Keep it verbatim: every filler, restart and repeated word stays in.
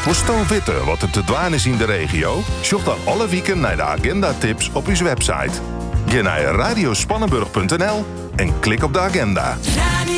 Moest al weten wat er te doen is in de regio? Zoek dan alle weken naar de agenda-tips op uw website. Ga naar radiospannenburg punt n l en klik op de agenda.